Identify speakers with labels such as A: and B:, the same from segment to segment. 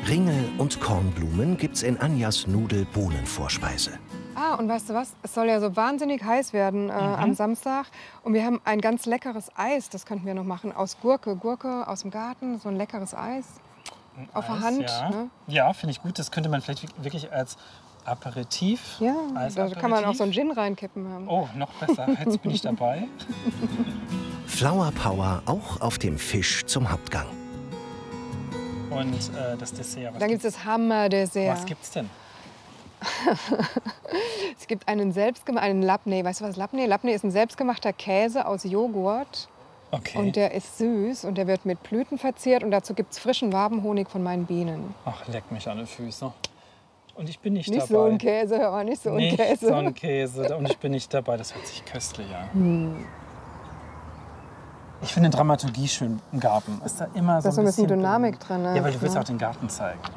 A: Ringel und Kornblumen gibt's in Anjas Nudel-Bohnen-Vorspeise.
B: Ah, und weißt du was? Es soll ja so wahnsinnig heiß werden am Samstag. Und wir haben ein ganz leckeres Eis, das könnten wir noch machen, aus Gurke. Gurke aus dem Garten, so ein leckeres Eis. Auf der Hand.
C: Ja,
B: Ne?
C: ja, finde ich gut. Das könnte man vielleicht wirklich als Aperitif.
B: Ja, da kann man auch so einen Gin reinkippen. Haben.
C: Oh, noch besser. Jetzt bin ich dabei.
A: Flower Power auch auf dem Fisch zum Hauptgang.
C: Und das Dessert.
B: Dann gibt es das Hammer-Dessert.
C: Was gibt's denn?
B: Es gibt einen Labneh. Weißt du, was Labneh? Labneh ist ein selbstgemachter Käse aus Joghurt.
C: Okay.
B: Und der ist süß und der wird mit Blüten verziert. Und dazu gibt es frischen Wabenhonig von meinen Bienen.
C: Ach, leck mich an den Füßen. Und ich bin nicht
B: Nicht
C: dabei.
B: so ein Käse, hör mal, nicht so ein
C: Nicht
B: Käse.
C: so ein Käse. Und ich bin nicht dabei. Das hört sich köstlich an. Ich finde Dramaturgie schön im Garten. Ist da immer so
B: da ist so ein bisschen Dynamik drin. Ne?
C: Ja, weil du willst auch den Garten zeigen. Ne?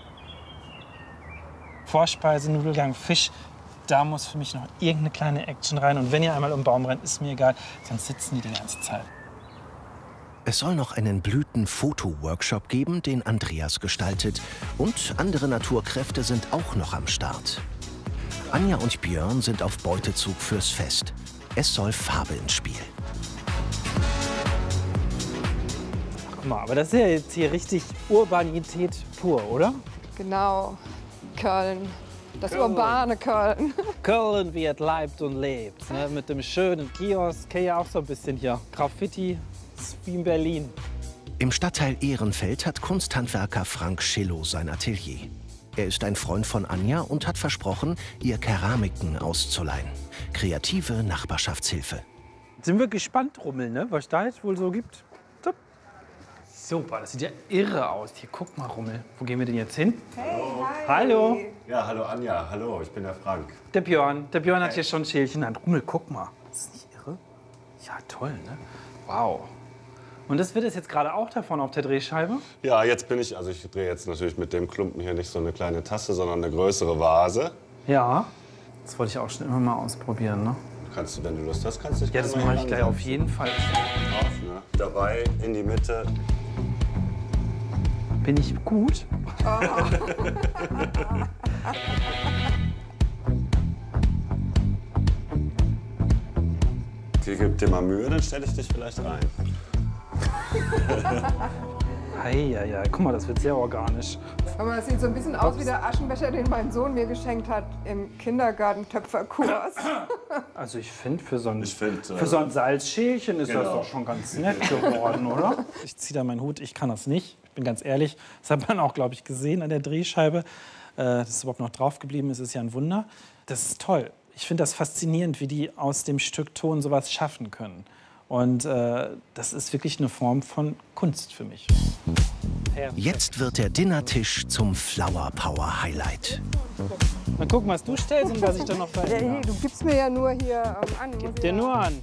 C: Vorspeise, Nudelgang, Fisch. Da muss für mich noch irgendeine kleine Action rein. Und wenn ihr einmal um den Baum rennt, ist mir egal. Sonst sitzen die ganze Zeit.
A: Es soll noch einen Blüten-Foto-Workshop geben, den Andreas gestaltet. Und andere Naturkräfte sind auch noch am Start. Anja und Björn sind auf Beutezug fürs Fest. Es soll Farbe ins Spiel.
C: Guck mal, aber das ist ja jetzt hier richtig Urbanität pur, oder?
B: Genau, Köln. Das
C: Köln.
B: urbane Köln.
C: Köln, wie es leibt und lebt. Ne? Mit dem schönen Kiosk. Kennt ja auch so ein bisschen hier. Graffiti, ist wie in Berlin.
A: Im Stadtteil Ehrenfeld hat Kunsthandwerker Frank Schillow sein Atelier. Er ist ein Freund von Anja und hat versprochen, ihr Keramiken auszuleihen. Kreative Nachbarschaftshilfe.
C: Sind wir gespannt, Rummel, ne? Was da jetzt wohl so gibt. Super, das sieht ja irre aus. Hier, guck mal, Rummel. Wo gehen wir denn jetzt hin?
B: Hey, hi.
C: Hallo.
D: Ja, hallo Anja, hallo, ich bin der Frank.
C: Der Björn. Der Björn hat hier schon ein Schälchen an. Rummel, guck mal. Ist das nicht irre? Ja, toll, ne? Wow. Und das wird es jetzt gerade auch davon auf der Drehscheibe?
D: Ja, jetzt bin ich, also ich drehe jetzt natürlich mit dem Klumpen hier nicht so eine kleine Tasse, sondern eine größere Vase.
C: Ja. Das wollte ich auch schon immer mal ausprobieren, ne?
D: Kannst du, wenn du Lust hast, kannst du dich
C: Ja, das
D: gerne mal
C: mache ich gleich auf jeden Fall.
D: drauf, ne? Dabei in die Mitte.
C: Bin ich gut?
D: Gib dir mal Mühe, dann stelle ich dich vielleicht rein.
C: Eieiei, guck mal, das wird sehr organisch.
B: Aber das sieht so ein bisschen aus wie der Aschenbecher, den mein Sohn mir geschenkt hat im Kindergartentöpferkurs.
C: Also ich finde, für so ein
D: find,
C: Salzschälchen ist das
D: genau.
C: doch schon ganz nett geworden, oder? Ich ziehe da meinen Hut, ich kann das nicht. Ich bin ganz ehrlich, das hat man auch, glaube ich, gesehen an der Drehscheibe. Dass es überhaupt noch drauf geblieben ist, ist ja ein Wunder. Das ist toll. Ich finde das faszinierend, wie die aus dem Stück Ton sowas schaffen können. Und das ist wirklich eine Form von Kunst für mich.
A: Jetzt wird der Dinnertisch zum Flower Power Highlight.
C: Mal gucken, was du stellst und was ich dann noch verändere.
B: Hey, du gibst mir ja nur hier an.
C: Gib dir nur an.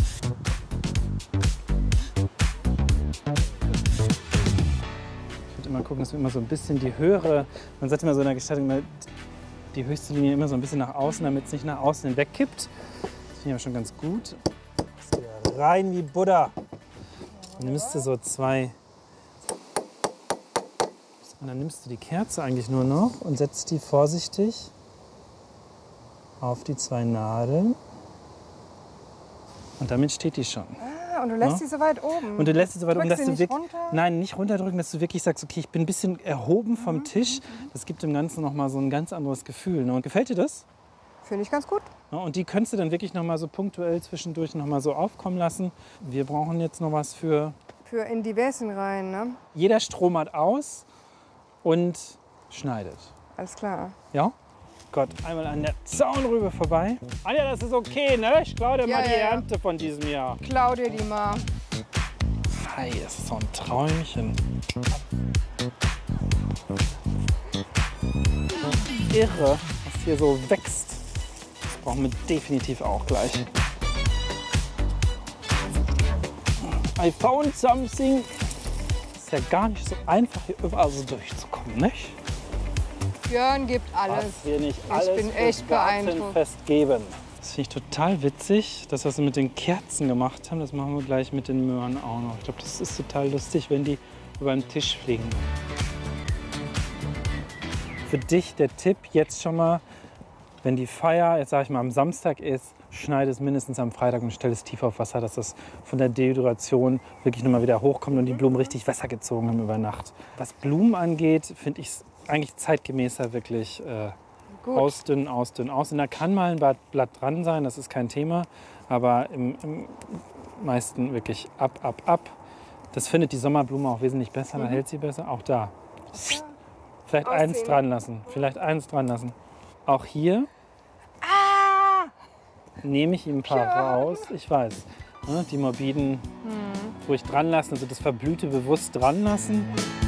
C: Ich würde immer gucken, dass wir immer so ein bisschen die höhere, man sagt immer so in der Gestaltung, immer die höchste Linie immer so ein bisschen nach außen, damit es nicht nach außen hinweg kippt. Das finde ich aber schon ganz gut. Das wieder rein wie Buddha. Dann nimmst du so zwei. Und dann nimmst du die Kerze eigentlich nur noch und setzt die vorsichtig auf die zwei Nadeln. Und damit steht die schon.
B: Ah, und du lässt sie so weit oben.
C: Und du lässt sie so weit oben, dass
B: Drückst
C: du
B: sie nicht
C: wirklich.
B: runter?
C: Nein, nicht runterdrücken, dass du wirklich sagst, okay, ich bin ein bisschen erhoben vom Tisch. Das gibt dem Ganzen noch mal so ein ganz anderes Gefühl. Ne? Und gefällt dir das?
B: Finde ich ganz gut.
C: Ja, und die könntest du dann wirklich noch mal so punktuell zwischendurch noch mal so aufkommen lassen. Wir brauchen jetzt noch was für.
B: Für in die Wäschen rein, ne?
C: Jeder stromert aus und schneidet.
B: Alles klar.
C: Ja? Gott, einmal an der Zaunrübe vorbei. Anja, das ist okay, ne? Ich klaue dir
B: Ja,
C: mal die
B: ja, ja.
C: Ernte von diesem Jahr.
B: Klau dir die mal.
C: Hey, das ist so ein Träumchen. Irre, was hier so wächst. Das brauchen wir definitiv auch gleich. I found something. Ist ja gar nicht so einfach, hier überall so durchzukommen, nicht?
B: Björn gibt alles.
C: Was wir nicht alles
B: bin echt
C: fürs
B: beeindruckt.
C: Gartenfest geben. Das finde ich total witzig. Das, was wir mit den Kerzen gemacht haben, das machen wir gleich mit den Möhren auch noch. Ich glaube, das ist total lustig, wenn die über den Tisch fliegen. Für dich der Tipp jetzt schon mal, wenn die Feier, jetzt sage ich mal, am Samstag ist, schneide es mindestens am Freitag und stelle es tief auf Wasser, dass das von der Dehydration wirklich nochmal wieder hochkommt und die Blumen richtig Wasser gezogen haben über Nacht. Was Blumen angeht, finde ich es eigentlich zeitgemäßer wirklich ausdünnen, ausdünnen, ausdünnen. Da kann mal ein Blatt dran sein, das ist kein Thema, aber im meisten wirklich ab, ab, ab. Das findet die Sommerblume auch wesentlich besser, dann hält sie besser. Auch da. Vielleicht eins dran lassen. Vielleicht eins dran lassen. Auch hier nehme ich ihm ein paar raus. Ich weiß. Ne, die morbiden ruhig dran lassen, also das Verblühte bewusst dran lassen.